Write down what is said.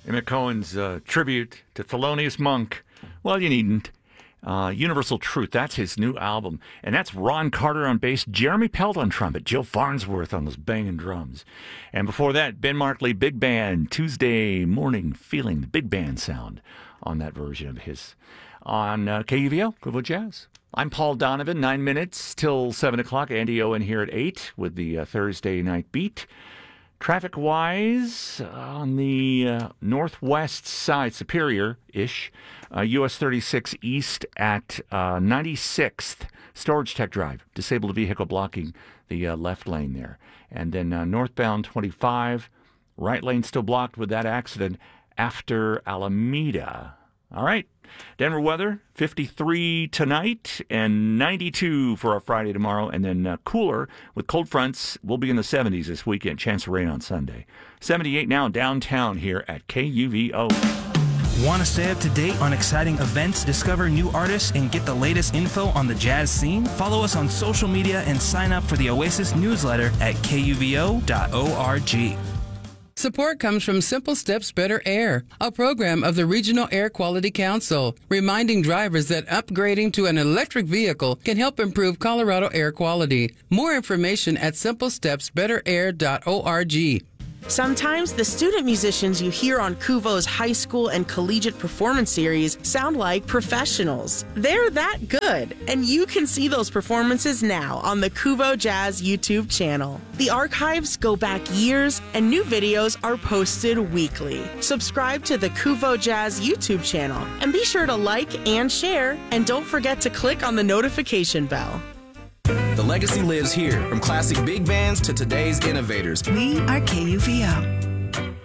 Emmett Cohen's tribute to Thelonious Monk. Well, you needn't. Universal Truth, that's his new album. And that's Ron Carter on bass, Jeremy Pelt on trumpet, Jill Farnsworth on those banging drums. And before that, Ben Markley Big Band, Tuesday Morning Feeling, the big band sound on that version of his. On KUVO, Kuvo Jazz. I'm Paul Donovan, 9 minutes till 7 o'clock. Andy Owen here at 8 with the Thursday night beat. Traffic-wise, on the northwest side, Superior-ish, US 36 east at 96th, Storage Tech Drive, disabled vehicle blocking the left lane there. And then northbound 25, right lane still blocked with that accident after Alameda. All right. Denver weather, 53 tonight and 92 for our Friday tomorrow. And then cooler with cold fronts. We'll be in the 70s this weekend. Chance of rain on Sunday. 78 now downtown here at KUVO. Want to stay up to date on exciting events, discover new artists, and get the latest info on the jazz scene? Follow us on social media and sign up for the Oasis newsletter at kuvo.org. Support comes from Simple Steps Better Air, a program of the Regional Air Quality Council, reminding drivers that upgrading to an electric vehicle can help improve Colorado air quality. More information at simplestepsbetterair.org. Sometimes the student musicians you hear on Kuvo's high school and collegiate performance series sound like professionals. They're that good, and you can see those performances now on the Kuvo Jazz YouTube channel. The archives go back years, and new videos are posted weekly. Subscribe to the Kuvo Jazz YouTube channel, and be sure to like and share, and don't forget to click on the notification bell. The legacy lives here, from classic big bands to today's innovators. We are KUVO.